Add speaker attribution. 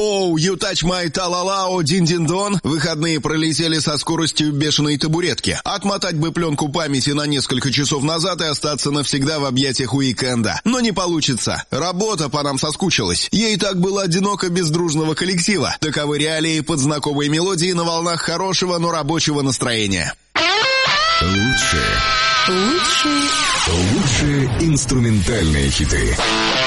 Speaker 1: Оу, you touch my талалао, дин-дин-дон. Выходные пролетели со скоростью бешеной табуретки. Отмотать бы пленку памяти на несколько часов назад и остаться навсегда в объятиях уикенда. Но не получится. Работа по нам соскучилась. Ей так было одиноко без дружного коллектива. Таковы реалии под знакомые мелодии на волнах хорошего, но рабочего настроения.
Speaker 2: Лучшие инструментальные хиты.